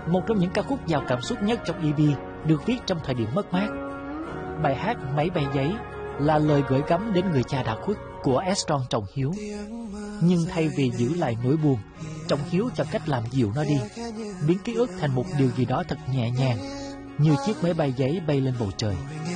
một trong những ca khúc giàu cảm xúc nhất trong EP, được viết trong thời điểm mất mát. Bài hát Máy bay giấy là lời gửi gắm đến người cha đã khuất của Armstrong Trọng Hiếu. Nhưng thay vì giữ lại nỗi buồn, Trọng Hiếu chọn cách làm dịu nó đi, biến ký ức thành một điều gì đó thật nhẹ nhàng, như chiếc máy bay giấy bay lên bầu trời.